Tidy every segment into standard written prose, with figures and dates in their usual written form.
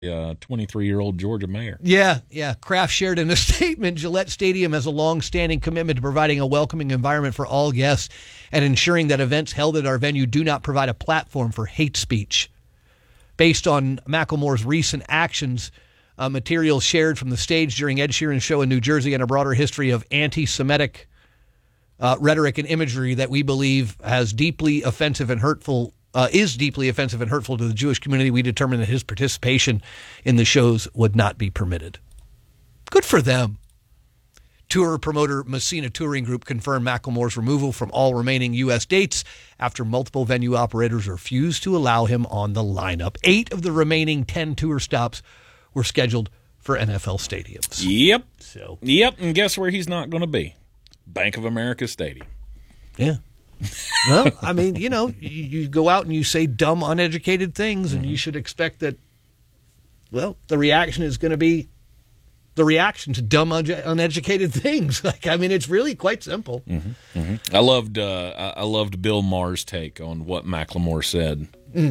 23-year-old Georgia mayor. Yeah. Kraft shared in a statement, Gillette Stadium has a long-standing commitment to providing a welcoming environment for all guests and ensuring that events held at our venue do not provide a platform for hate speech. Based on Macklemore's recent actions, material shared from the stage during Ed Sheeran's show in New Jersey and a broader history of anti-Semitic rhetoric and imagery that we believe is deeply offensive and hurtful to the Jewish community, we determined that his participation in the shows would not be permitted. Good for them. Tour promoter Messina Touring Group confirmed Macklemore's removal from all remaining U.S. dates after multiple venue operators refused to allow him on the lineup. 8 of the remaining 10 tour stops were scheduled for NFL stadiums. Yep, and guess where he's not going to be? Bank of America Stadium. Yeah. Well, I mean, you go out and you say dumb, uneducated things, and you should expect that, well, the reaction is going to be the reaction to dumb, uneducated things. It's really quite simple. I loved Bill Maher's take on what Macklemore said.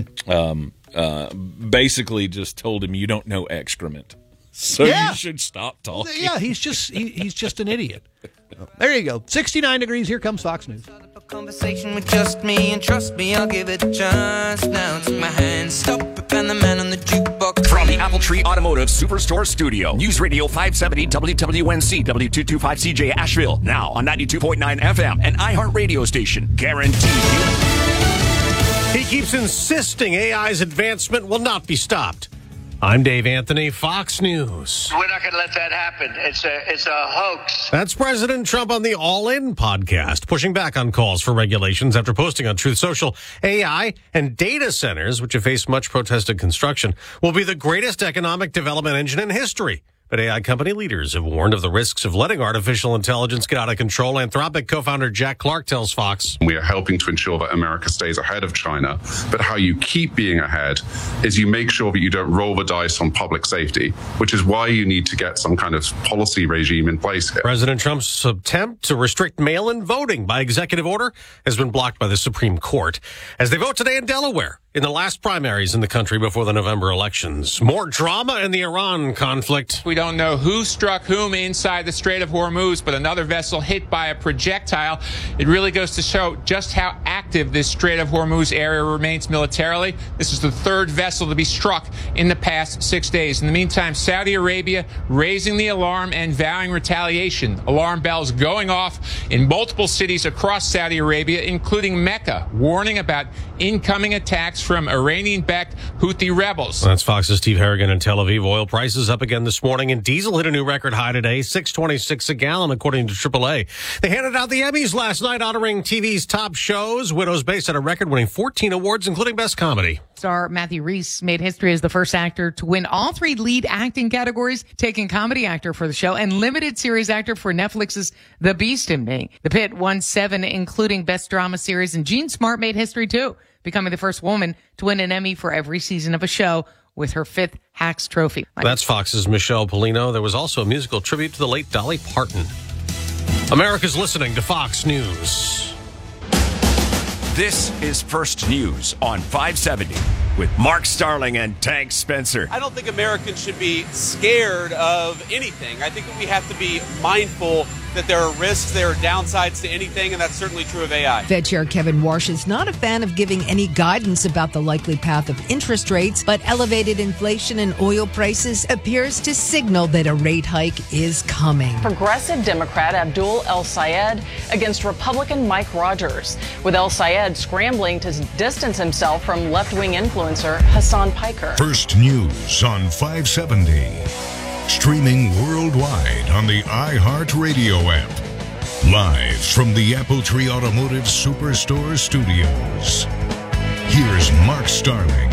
Basically just told him, you don't know excrement, so you should stop talking. Yeah, he's just an idiot. There you go. 69 degrees. Here comes Fox News. Conversation with just me, and trust me, I'll give it a chance. Now take my hand, stop it, and the man on the jukebox. From the Apple Tree Automotive Superstore Studio, News Radio 570 WWNC W225CJ Asheville, now on 92.9 FM, and iHeart Radio Station, guaranteed you. He keeps insisting AI's advancement will not be stopped. I'm Dave Anthony, Fox News. We're not going to let that happen. It's a hoax. That's President Trump on the All In podcast, pushing back on calls for regulations after posting on Truth Social. AI and data centers, which have faced much protested construction, will be the greatest economic development engine in history. But AI company leaders have warned of the risks of letting artificial intelligence get out of control. Anthropic co-founder Jack Clark tells Fox. We are helping to ensure that America stays ahead of China. But how you keep being ahead is you make sure that you don't roll the dice on public safety, which is why you need to get some kind of policy regime in place here. President Trump's attempt to restrict mail-in voting by executive order has been blocked by the Supreme Court as they vote today in Delaware in the last primaries in the country before the November elections. More drama in the Iran conflict. We don't know who struck whom inside the Strait of Hormuz, but another vessel hit by a projectile. It really goes to show just how active this Strait of Hormuz area remains militarily. This is the third vessel to be struck in the past 6 days. In the meantime, Saudi Arabia raising the alarm and vowing retaliation. Alarm bells going off in multiple cities across Saudi Arabia, including Mecca, warning about incoming attacks from Iranian-backed Houthi rebels. That's Fox's Steve Harrigan in Tel Aviv. Oil prices up again this morning, and diesel hit a new record high today, $6.26 a gallon, according to AAA. They handed out the Emmys last night, honoring TV's top shows. Widow's Base had a record, winning 14 awards, including Best Comedy. Star Matthew Rhys made history as the first actor to win all 3 lead acting categories, taking comedy actor for the show and limited series actor for Netflix's The Beast in Me. The Pit won 7, including Best Drama Series, and Jean Smart made history too, becoming the first woman to win an Emmy for every season of a show with her 5th Hacks Trophy. That's Fox's Michelle Polino. There was also a musical tribute to the late Dolly Parton. America's listening to Fox News. This is First News on 570 with Mark Starling and Tank Spencer. I don't think Americans should be scared of anything. I think that we have to be mindful that there are risks, there are downsides to anything, and that's certainly true of AI. Fed Chair Kevin Warsh is not a fan of giving any guidance about the likely path of interest rates, but elevated inflation and oil prices appears to signal that a rate hike is coming. Progressive Democrat Abdul El-Sayed against Republican Mike Rogers, with El-Sayed scrambling to distance himself from left-wing influencer Hassan Piker. First News on 570. Streaming worldwide on the iHeart Radio app. Live from the Apple Tree Automotive Superstore Studios. Here's Mark Starling.